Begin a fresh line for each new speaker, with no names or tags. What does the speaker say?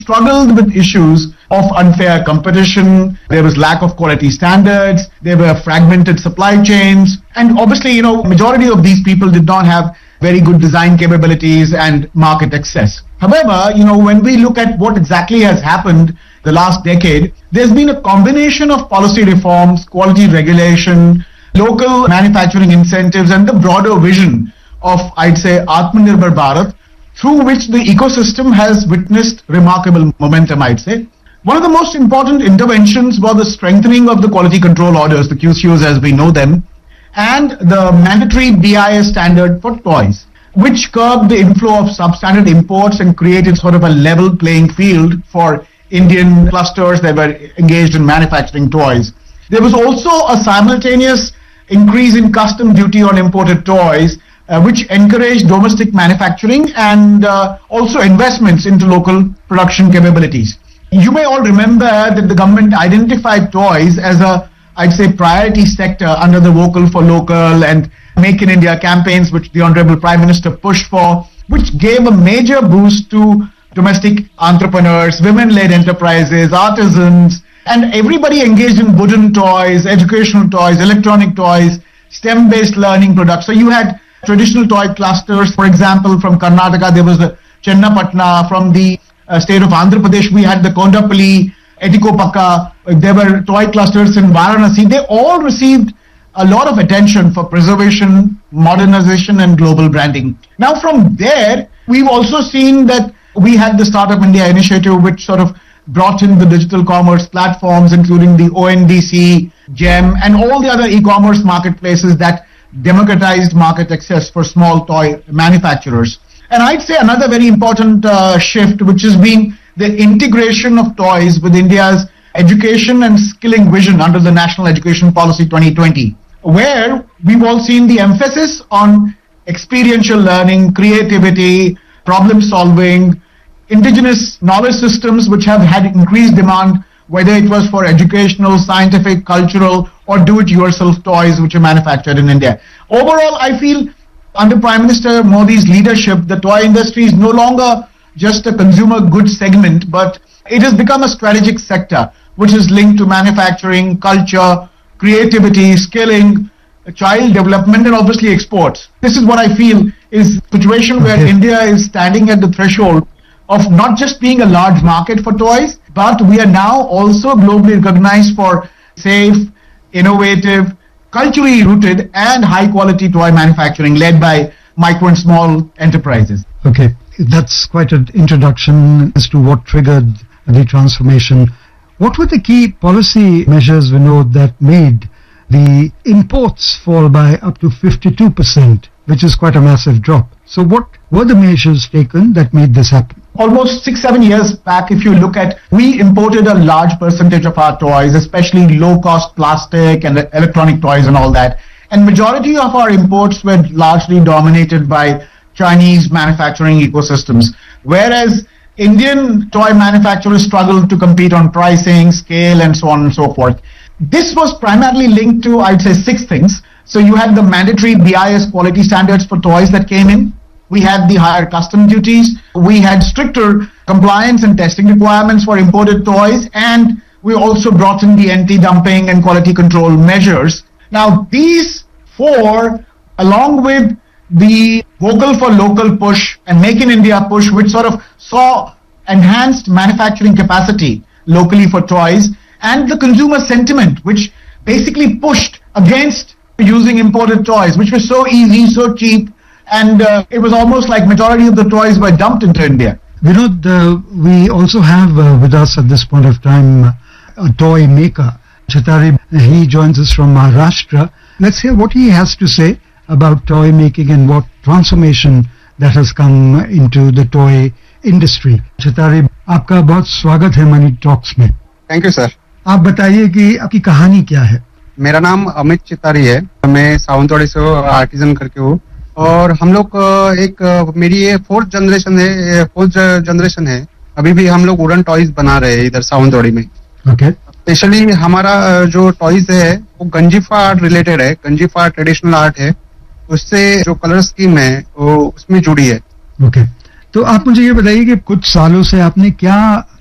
struggled with issues of unfair competition. There was lack of quality standards. There were fragmented supply chains. And obviously, majority of these people did not have very good design capabilities and market access. However, when we look at what exactly has happened the last decade, there's been a combination of policy reforms, quality regulation, local manufacturing incentives, and the broader vision of, I'd say, Atmanirbhar Bharat, through which the ecosystem has witnessed remarkable momentum, I'd say. One of the most important interventions was the strengthening of the quality control orders, the QCOs as we know them, and the mandatory BIS standard for toys, which curbed the inflow of substandard imports and created sort of a level playing field for Indian clusters that were engaged in manufacturing toys. There was also a simultaneous increase in custom duty on imported toys, which encouraged domestic manufacturing and also investments into local production capabilities. You may all remember that the government identified toys as I'd say, priority sector under the Vocal for Local and Make in India campaigns, which the Honorable Prime Minister pushed for, which gave a major boost to domestic entrepreneurs, women-led enterprises, artisans, and everybody engaged in wooden toys, educational toys, electronic toys, STEM-based learning products. So you had traditional toy clusters. For example, from Karnataka, there was the Chennapatna. From the state of Andhra Pradesh, we had the Kondapalli, Etikopaka. There were toy clusters in Varanasi. They all received a lot of attention for preservation, modernization, and global branding. Now, from there, we've also seen that we had the Startup India initiative, which sort of brought in the digital commerce platforms, including the ONDC, GEM, and all the other e-commerce marketplaces that democratized market access for small toy manufacturers. And I'd say another very important shift, which has been the integration of toys with India's education and skilling vision under the National Education Policy 2020, where we've all seen the emphasis on experiential learning, creativity, problem solving, indigenous knowledge systems which have had increased demand, whether it was for educational, scientific, cultural, or do-it-yourself toys which are manufactured in India. Overall, I feel under Prime Minister Modi's leadership, the toy industry is no longer just a consumer goods segment, but it has become a strategic sector which is linked to manufacturing, culture, creativity, skilling, child development, and obviously exports. This is what I feel is a situation where India is standing at the threshold of not just being a large market for toys, but we are now also globally recognized for safe, innovative, culturally rooted and high quality toy manufacturing led by micro and small enterprises.
Okay, that's quite an introduction as to what triggered the transformation. What were the key policy measures, Vinod, that made the imports fall by up to 52%, which is quite a massive drop? So what were the measures taken that made this happen?
Almost 6-7 years back, if you look at, we imported a large percentage of our toys, especially low-cost plastic and electronic toys and all that. And majority of our imports were largely dominated by Chinese manufacturing ecosystems, whereas Indian toy manufacturers struggled to compete on pricing, scale, and so on and so forth. This was primarily linked to, I'd say, 6 things. So you had the mandatory BIS quality standards for toys that came in. We had the higher custom duties. We had stricter compliance and testing requirements for imported toys. And we also brought in the anti-dumping and quality control measures. Now, these 4, along with the Vocal for Local push and Make in India push, which sort of saw enhanced manufacturing capacity locally for toys, and the consumer sentiment, which basically pushed against using imported toys, which were so easy, so cheap, and it was almost like majority of the toys were dumped into India.
Vinod, we also have with us at this point of time a toy maker, Chitari. He joins us from Maharashtra. Let's hear what he has to say about toy making and what transformation that has come into the toy industry. Chitari, आपका बहुत स्वागत है money talks में.
Thank you sir.
आप बताइए कि आपकी कहानी क्या है.
मेरा नाम अमित चितारी है. मैं सावंतवाड़ी से आर्टिजन करके हूँ और हम लोग मेरी ये 4th जनरेशन है. अभी भी हम लोग वुडन टॉयज बना रहे हैं इधर सावंतवाड़ी में.
ओके.
स्पेशली हमारा जो टॉयज है वो गंजीफा आर्ट रिलेटेड है. गंजीफा ट्रेडिशनल आर्ट है. उससे जो कलर स्कीम है वो उसमें जुड़ी है.
ओके. तो आप मुझे ये बताइए कि कुछ सालों से आपने क्या